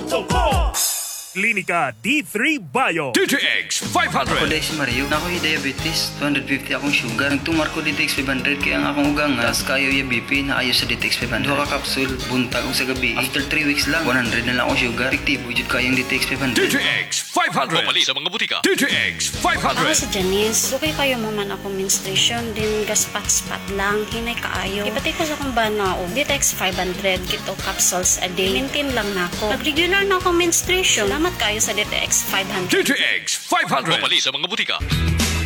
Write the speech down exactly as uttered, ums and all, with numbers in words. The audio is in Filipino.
Klinika D three Bio. D T X five hundred. Ako dahil si Mario, na ako'y diabetes, two hundred fifty akong sugar. Nagtumar ko D T X five hundred kaya ang akong ugang tas kayo yung B P na ayos sa D T X five hundred. Duha ka kapsul, buntag o sa gabi. After three weeks lang, one hundred na lang akong sugar. Efektibo jud kayong D T X five hundred. D T X five hundred. Pumali sa mga butika. D T X five Ako hundred. si Janice. Dugay kayo mo man ako menstruation din gaspat-spat lang hinay kaayo. Ipatay ko sa kong bana o D T X five hundred kito capsules a day. Maintain lang nako. Pag regular na akong menstruation, salamat kayo sa D T X five hundred. D T X five hundred. Pumali sa mga butika.